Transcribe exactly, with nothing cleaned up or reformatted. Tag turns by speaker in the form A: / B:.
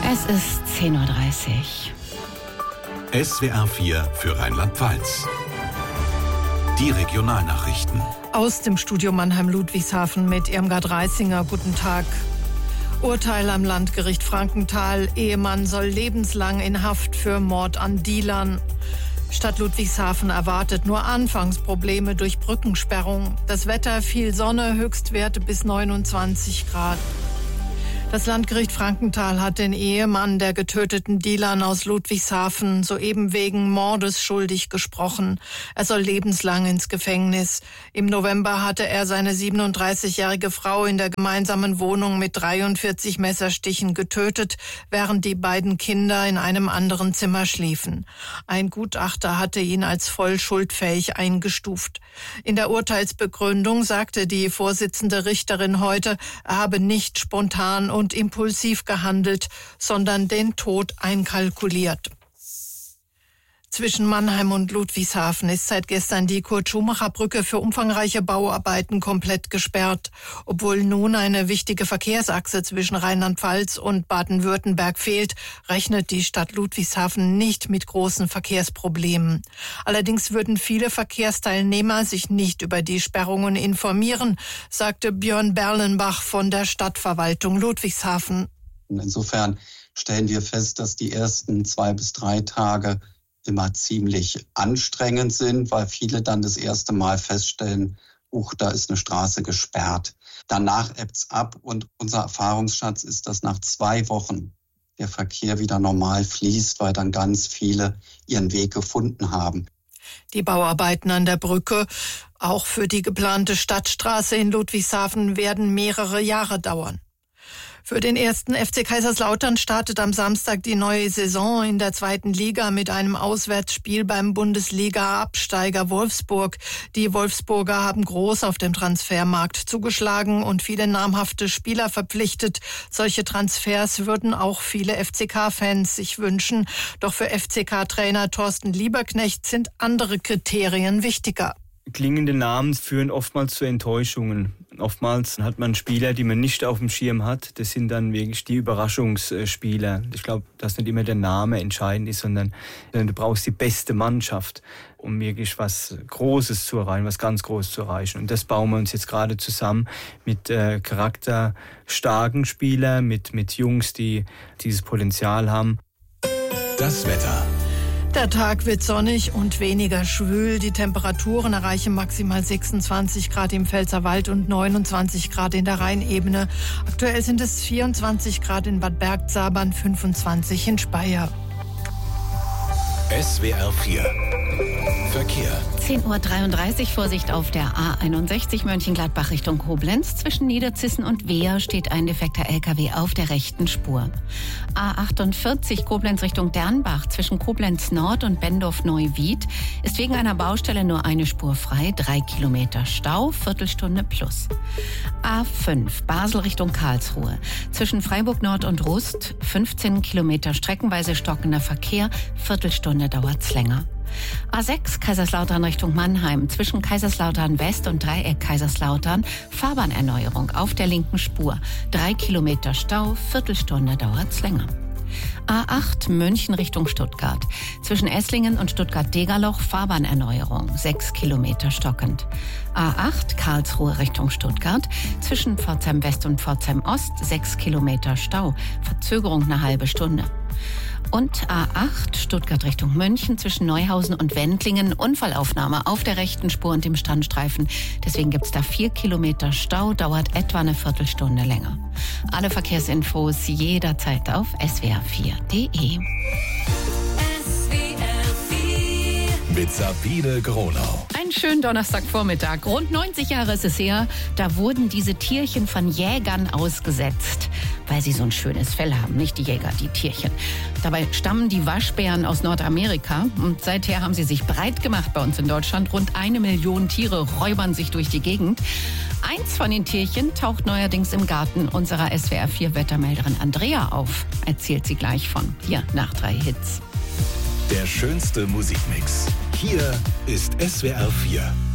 A: Es ist zehn Uhr dreißig.
B: S W R vier für Rheinland-Pfalz. Die Regionalnachrichten.
C: Aus dem Studio Mannheim-Ludwigshafen mit Irmgard Reisinger. Guten Tag. Urteil am Landgericht Frankenthal. Ehemann soll lebenslang in Haft für Mord an Dealern. Stadt Ludwigshafen erwartet nur Anfangsprobleme durch Brückensperrung. Das Wetter, viel Sonne, Höchstwerte bis neunundzwanzig Grad. Das Landgericht Frankenthal hat den Ehemann der getöteten Dealern aus Ludwigshafen soeben wegen Mordes schuldig gesprochen. Er soll lebenslang ins Gefängnis. Im November hatte er seine siebenunddreißigjährige Frau in der gemeinsamen Wohnung mit dreiundvierzig Messerstichen getötet, während die beiden Kinder in einem anderen Zimmer schliefen. Ein Gutachter hatte ihn als voll schuldfähig eingestuft. In der Urteilsbegründung sagte die Vorsitzende Richterin heute, er habe nicht spontan und impulsiv gehandelt, sondern den Tod einkalkuliert. Zwischen Mannheim und Ludwigshafen ist seit gestern die Kurt-Schumacher-Brücke für umfangreiche Bauarbeiten komplett gesperrt. Obwohl nun eine wichtige Verkehrsachse zwischen Rheinland-Pfalz und Baden-Württemberg fehlt, rechnet die Stadt Ludwigshafen nicht mit großen Verkehrsproblemen. Allerdings würden viele Verkehrsteilnehmer sich nicht über die Sperrungen informieren, sagte Björn Berlenbach von der Stadtverwaltung Ludwigshafen.
D: Insofern stellen wir fest, dass die ersten zwei bis drei Tage immer ziemlich anstrengend sind, weil viele dann das erste Mal feststellen, uch, da ist eine Straße gesperrt. Danach ebbt's ab und unser Erfahrungsschatz ist, dass nach zwei Wochen der Verkehr wieder normal fließt, weil dann ganz viele ihren Weg gefunden haben.
C: Die Bauarbeiten an der Brücke, auch für die geplante Stadtstraße in Ludwigshafen, werden mehrere Jahre dauern. Für den ersten F C Kaiserslautern startet am Samstag die neue Saison in der zweiten Liga mit einem Auswärtsspiel beim Bundesliga-Absteiger Wolfsburg. Die Wolfsburger haben groß auf dem Transfermarkt zugeschlagen und viele namhafte Spieler verpflichtet. Solche Transfers würden auch viele F C K-Fans sich wünschen. Doch für F C K-Trainer Thorsten Lieberknecht sind andere Kriterien wichtiger.
E: Klingende Namen führen oftmals zu Enttäuschungen. Oftmals hat man Spieler, die man nicht auf dem Schirm hat. Das sind dann wirklich die Überraschungsspieler. Ich glaube, dass nicht immer der Name entscheidend ist, sondern du brauchst die beste Mannschaft, um wirklich was Großes zu erreichen, was ganz Großes zu erreichen. Und das bauen wir uns jetzt gerade zusammen mit äh, charakterstarken Spielern, mit, mit Jungs, die dieses Potenzial haben.
B: Das Wetter.
C: Der Tag wird sonnig und weniger schwül. Die Temperaturen erreichen maximal sechsundzwanzig Grad im Pfälzerwald und neunundzwanzig Grad in der Rheinebene. Aktuell sind es vierundzwanzig Grad in Bad Bergzabern, fünfundzwanzig in Speyer.
B: S W R vier Verkehr.
A: zehn Uhr dreiunddreißig, Vorsicht auf der A einundsechzig Mönchengladbach Richtung Koblenz. Zwischen Niederzissen und Wehr steht ein defekter L K W auf der rechten Spur. A achtundvierzig Koblenz Richtung Dernbach zwischen Koblenz Nord und Bendorf-Neuwied ist wegen einer Baustelle nur eine Spur frei. Drei Kilometer Stau, Viertelstunde plus. A fünf Basel Richtung Karlsruhe zwischen Freiburg Nord und Rust fünfzehn Kilometer streckenweise stockender Verkehr. Viertelstunde dauert's länger. A sechs Kaiserslautern Richtung Mannheim zwischen Kaiserslautern West und Dreieck Kaiserslautern Fahrbahnerneuerung auf der linken Spur. Drei Kilometer Stau, Viertelstunde dauert's länger. A acht München Richtung Stuttgart zwischen Esslingen und Stuttgart-Degerloch Fahrbahnerneuerung. Sechs Kilometer stockend. A acht Karlsruhe Richtung Stuttgart zwischen Pforzheim West und Pforzheim Ost. Sechs Kilometer Stau, Verzögerung eine halbe Stunde. Und A acht Stuttgart Richtung München zwischen Neuhausen und Wendlingen. Unfallaufnahme auf der rechten Spur und dem Standstreifen. Deswegen gibt's da vier Kilometer Stau, dauert etwa eine Viertelstunde länger. Alle Verkehrsinfos jederzeit auf s w r vier punkt d e.
B: Mit Sabine Gronau.
A: Einen schönen Donnerstagvormittag. Rund neunzig Jahre ist es her, da wurden diese Tierchen von Jägern ausgesetzt, weil sie so ein schönes Fell haben. Nicht die Jäger, die Tierchen. Dabei stammen die Waschbären aus Nordamerika und seither haben sie sich breit gemacht bei uns in Deutschland. Rund eine Million Tiere räubern sich durch die Gegend. Eins von den Tierchen taucht neuerdings im Garten unserer S W R vier Wettermelderin Andrea auf. Erzählt sie gleich von. Hier nach drei Hits.
B: Der schönste Musikmix. Hier ist S W R vier.